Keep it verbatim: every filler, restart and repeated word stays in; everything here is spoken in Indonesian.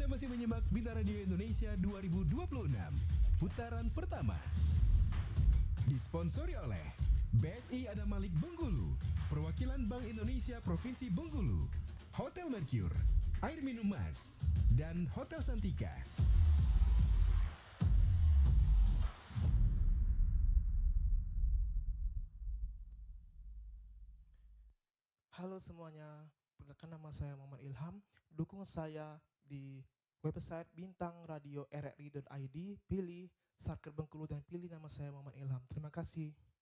masih menyimak Bintang Radio Indonesia dua ribu dua puluh enam, putaran pertama. Disponsori oleh B S I Adam Malik Bengkulu, Perwakilan Bank Indonesia Provinsi Bengkulu, Hotel Mercure, Air Minum Mas, dan Hotel Santika. Halo semuanya, perkenalkan nama saya Muhammad Ilham. Dukung saya di website bintang radio r r i dot i d, pilih Sarker Bengkulu dan pilih nama saya Muhammad Ilham. Terima kasih.